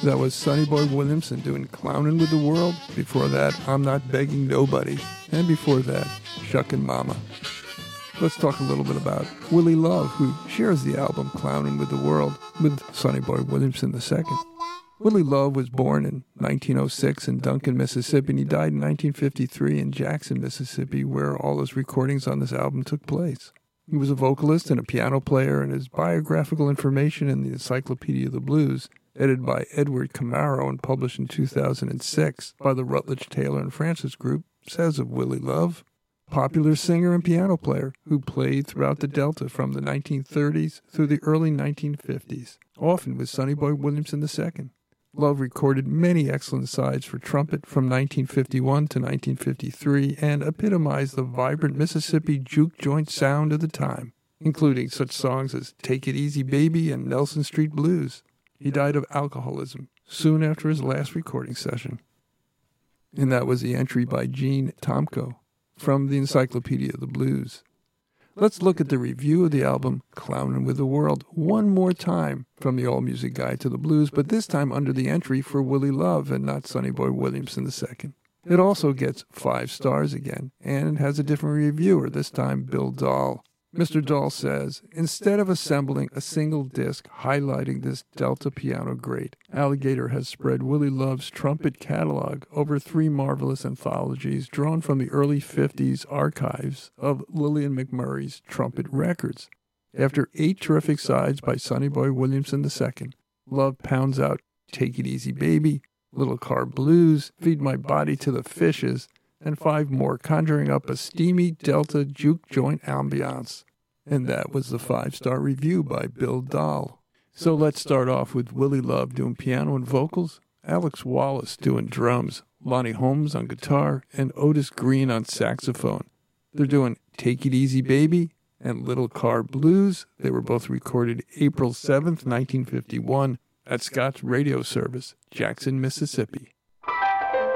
That was Sonny Boy Williamson doing Clownin' with the World. Before that, I'm Not Begging Nobody. And before that, Shuckin' Mama. Let's talk a little bit about Willie Love, who shares the album Clownin' with the World with Sonny Boy Williamson II. Willie Love was born in 1906 in Duncan, Mississippi, and he died in 1953 in Jackson, Mississippi, where all his recordings on this album took place. He was a vocalist and a piano player, and his biographical information in the Encyclopedia of the Blues, edited by Edward Camaro and published in 2006 by the Rutledge, Taylor, and Francis Group, says of Willie Love, popular singer and piano player who played throughout the Delta from the 1930s through the early 1950s, often with Sonny Boy Williamson II. Love recorded many excellent sides for trumpet from 1951 to 1953 and epitomized the vibrant Mississippi juke joint sound of the time, including such songs as Take It Easy Baby and Nelson Street Blues. He died of alcoholism soon after his last recording session. And that was the entry by Gene Tomko from the Encyclopedia of the Blues. Let's look at the review of the album Clownin' with the World one more time from the AllMusic Guide to the Blues, but this time under the entry for Willie Love and not Sonny Boy Williamson II. It also gets 5 stars again, and it has a different reviewer, this time Bill Dahl. Mr. Dahl says, instead of assembling a single disc highlighting this Delta piano great, Alligator has spread Willie Love's trumpet catalog over 3 marvelous anthologies drawn from the early 50s archives of Lillian McMurray's trumpet records. After 8 terrific sides by Sonny Boy Williamson II, Love pounds out Take It Easy Baby, Little Car Blues, Feed My Body to the Fishes, and 5 more, conjuring up a steamy Delta juke joint ambiance. And that was the 5-star review by Bill Dahl. So let's start off with Willie Love doing piano and vocals, Alex Wallace doing drums, Lonnie Holmes on guitar, and Otis Green on saxophone. They're doing Take It Easy Baby and Little Car Blues. They were both recorded April 7th, 1951 at Scott's Radio Service, Jackson, Mississippi.